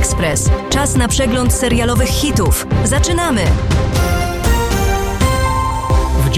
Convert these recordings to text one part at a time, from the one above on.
Express. Czas na przegląd serialowych hitów. Zaczynamy! W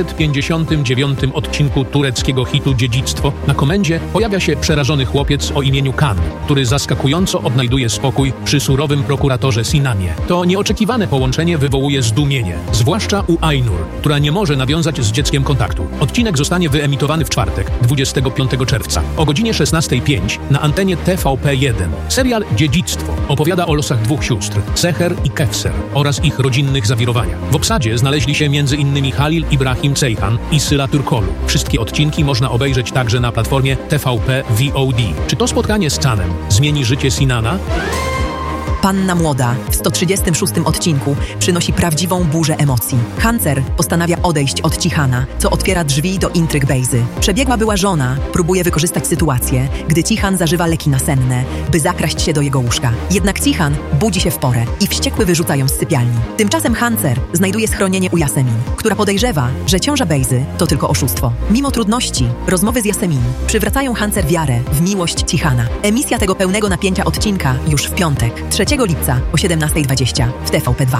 959 odcinku tureckiego hitu Dziedzictwo na komendzie pojawia się przerażony chłopiec o imieniu Kan, który zaskakująco odnajduje spokój przy surowym prokuratorze Sinanie. To nieoczekiwane połączenie wywołuje zdumienie, zwłaszcza u Ainur, która nie może nawiązać z dzieckiem kontaktu. Odcinek zostanie wyemitowany w czwartek, 25 czerwca, o godzinie 16:05 na antenie TVP1. Serial Dziedzictwo opowiada o losach dwóch sióstr, Seher i Kevser, oraz ich rodzinnych zawirowaniach. W obsadzie znaleźli się m.in. Halil Ibrahim Ceyhan i Syla Türkoğlu. Wszystkie odcinki można obejrzeć także na platformie TVP VOD. Czy to spotkanie z Canem zmieni życie Sinana? Panna Młoda w 136 odcinku przynosi prawdziwą burzę emocji. Hancer postanawia odejść od Cihana, co otwiera drzwi do intryg Bejzy. Przebiegła była żona próbuje wykorzystać sytuację, gdy Cihan zażywa leki nasenne, by zakraść się do jego łóżka. Jednak Cihan budzi się w porę i wściekły wyrzuca ją z sypialni. Tymczasem Hancer znajduje schronienie u Yasemin, która podejrzewa, że ciąża Bejzy to tylko oszustwo. Mimo trudności, rozmowy z Yasemin przywracają Hancer wiarę w miłość Cihana. Emisja tego pełnego napięcia odcinka już w piątek, 3 lipca o 17:20 w TVP2.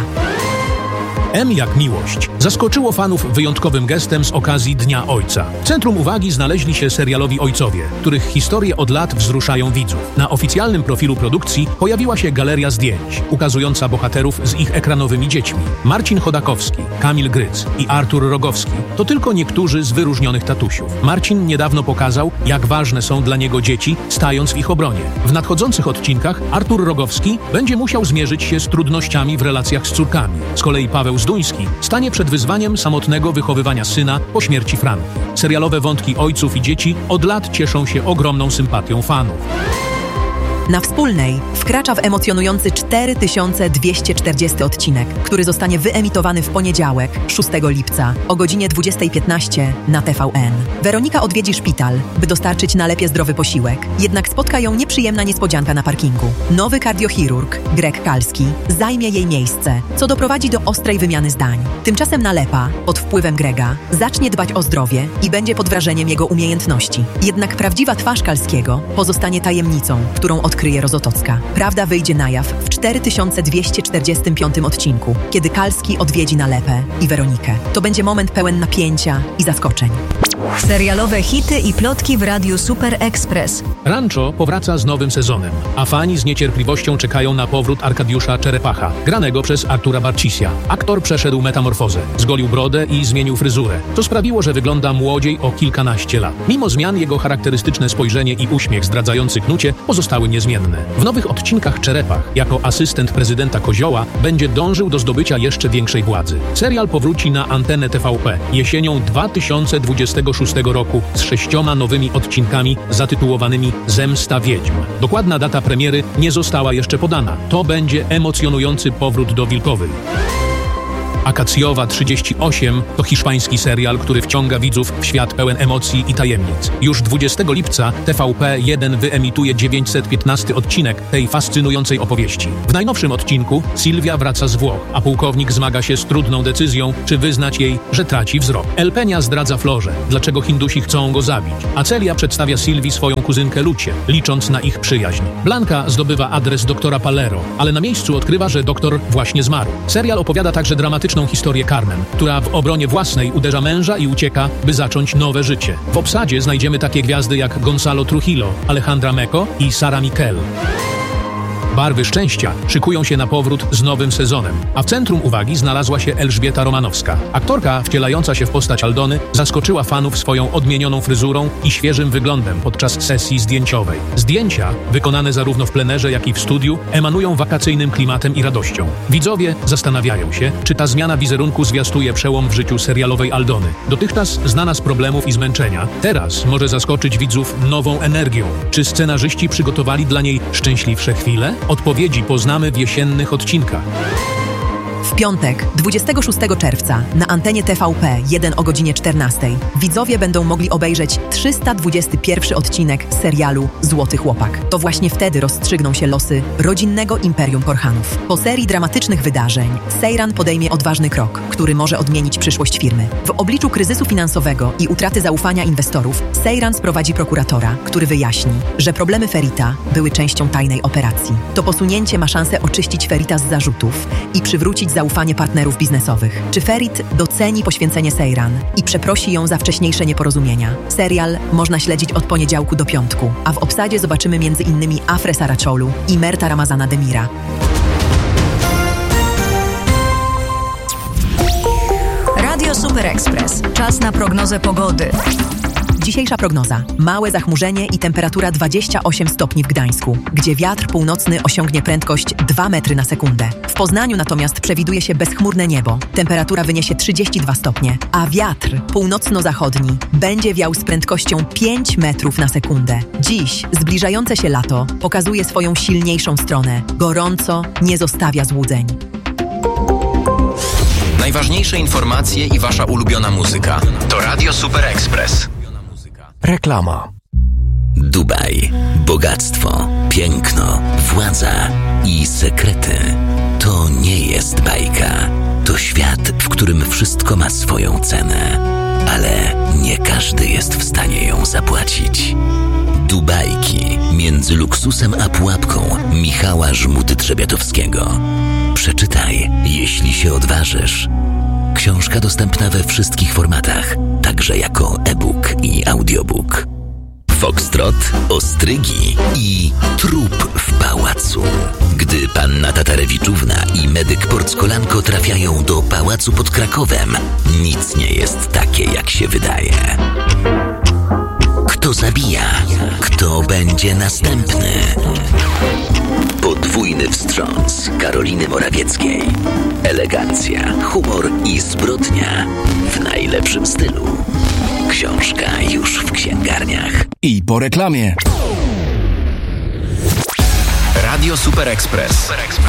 M jak miłość zaskoczyło fanów wyjątkowym gestem z okazji Dnia Ojca. W centrum uwagi znaleźli się serialowi ojcowie, których historie od lat wzruszają widzów. Na oficjalnym profilu produkcji pojawiła się galeria zdjęć ukazująca bohaterów z ich ekranowymi dziećmi. Marcin Chodakowski, Kamil Gryc i Artur Rogowski to tylko niektórzy z wyróżnionych tatusiów. Marcin niedawno pokazał, jak ważne są dla niego dzieci, stając w ich obronie. W nadchodzących odcinkach Artur Rogowski będzie musiał zmierzyć się z trudnościami w relacjach z córkami. Z kolei Paweł Zduński stanie przed wyzwaniem samotnego wychowywania syna po śmierci Franki. Serialowe wątki ojców i dzieci od lat cieszą się ogromną sympatią fanów. Na Wspólnej wkracza w emocjonujący 4240 odcinek, który zostanie wyemitowany w poniedziałek, 6 lipca, o godzinie 20:15 na TVN. Weronika odwiedzi szpital, by dostarczyć nalepie zdrowy posiłek, jednak spotka ją nieprzyjemna niespodzianka na parkingu. Nowy kardiochirurg, Greg Kalski, zajmie jej miejsce, co doprowadzi do ostrej wymiany zdań. Tymczasem nalepa, pod wpływem Grega, zacznie dbać o zdrowie i będzie pod wrażeniem jego umiejętności. Jednak prawdziwa twarz Kalskiego pozostanie tajemnicą, którą odkryje Rozotocka. Prawda wyjdzie na jaw w 4245 odcinku, kiedy Kalski odwiedzi Nalepę i Weronikę. To będzie moment pełen napięcia i zaskoczeń. Serialowe hity i plotki w Radiu Super Express. Rancho powraca z nowym sezonem, a fani z niecierpliwością czekają na powrót Arkadiusza Czerepacha, granego przez Artura Barcisia. Aktor przeszedł metamorfozę, zgolił brodę i zmienił fryzurę. To sprawiło, że wygląda młodziej o kilkanaście lat. Mimo zmian jego charakterystyczne spojrzenie i uśmiech zdradzający knucie pozostały niezmienne. W nowych odcinkach Czerepach, jako asystent prezydenta Kozioła, będzie dążył do zdobycia jeszcze większej władzy. Serial powróci na antenę TVP jesienią 2026 roku z 6 nowymi odcinkami zatytułowanymi Zemsta Wiedźm. Dokładna data premiery nie została jeszcze podana. To będzie emocjonujący powrót do Wilkowej. Akacjowa 38 to hiszpański serial, który wciąga widzów w świat pełen emocji i tajemnic. Już 20 lipca TVP1 wyemituje 915 odcinek tej fascynującej opowieści. W najnowszym odcinku Sylwia wraca z Włoch, a pułkownik zmaga się z trudną decyzją, czy wyznać jej, że traci wzrok. El Peña zdradza Florze, dlaczego Hindusi chcą go zabić, a Celia przedstawia Sylwii swoją kuzynkę Lucie, licząc na ich przyjaźń. Blanka zdobywa adres doktora Palero, ale na miejscu odkrywa, że doktor właśnie zmarł. Serial opowiada także dramatyczną historię Carmen, która w obronie własnej uderza męża i ucieka, by zacząć nowe życie. W obsadzie znajdziemy takie gwiazdy jak Gonzalo Trujillo, Alejandra Meko i Sara Miquel. Barwy szczęścia szykują się na powrót z nowym sezonem, a w centrum uwagi znalazła się Elżbieta Romanowska. Aktorka wcielająca się w postać Aldony zaskoczyła fanów swoją odmienioną fryzurą i świeżym wyglądem podczas sesji zdjęciowej. Zdjęcia, wykonane zarówno w plenerze, jak i w studiu, emanują wakacyjnym klimatem i radością. Widzowie zastanawiają się, czy ta zmiana wizerunku zwiastuje przełom w życiu serialowej Aldony. Dotychczas znana z problemów i zmęczenia, teraz może zaskoczyć widzów nową energią. Czy scenarzyści przygotowali dla niej szczęśliwsze chwile? Odpowiedzi poznamy w jesiennych odcinkach. W piątek, 26 czerwca, na antenie TVP 1 o godzinie 14 widzowie będą mogli obejrzeć 321 odcinek serialu Złoty Chłopak. To właśnie wtedy rozstrzygną się losy rodzinnego imperium Korhanów. Po serii dramatycznych wydarzeń Seyran podejmie odważny krok, który może odmienić przyszłość firmy. W obliczu kryzysu finansowego i utraty zaufania inwestorów, Seyran sprowadzi prokuratora, który wyjaśni, że problemy Ferita były częścią tajnej operacji. To posunięcie ma szansę oczyścić Ferita z zarzutów i przywrócić zaufanie partnerów biznesowych. Czy Ferit doceni poświęcenie Seyran i przeprosi ją za wcześniejsze nieporozumienia? Serial można śledzić od poniedziałku do piątku, a w obsadzie zobaczymy m.in. Afre Saraczolu i Merta Ramazana Demira. Radio Super Express. Czas na prognozę pogody. Dzisiejsza prognoza. Małe zachmurzenie i temperatura 28 stopni w Gdańsku, gdzie wiatr północny osiągnie prędkość 2 metry na sekundę. W Poznaniu natomiast przewiduje się bezchmurne niebo. Temperatura wyniesie 32 stopnie, a wiatr północno-zachodni będzie wiał z prędkością 5 metrów na sekundę. Dziś zbliżające się lato pokazuje swoją silniejszą stronę. Gorąco nie zostawia złudzeń. Najważniejsze informacje i wasza ulubiona muzyka. To Radio Super Express. Reklama. Dubaj. Bogactwo, piękno, władza i sekrety. To nie jest bajka. To świat, w którym wszystko ma swoją cenę. Ale nie każdy jest w stanie ją zapłacić. Dubajki między luksusem a pułapką Michała Żmuty-Trzebiatowskiego. Przeczytaj, jeśli się odważysz. Książka dostępna we wszystkich formatach, także jako e-book i audiobook. Foxtrot, ostrygi i trup w pałacu. Gdy panna Tatarewiczówna i medyk Porckolanko trafiają do pałacu pod Krakowem, nic nie jest takie, jak się wydaje. Kto zabija? Kto będzie następny? Podwójny wstrząs Karoliny Morawieckiej. Elegancja, humor i zbrodnia w najlepszym stylu. Książka już w księgarniach. I po reklamie. Radio Super Express.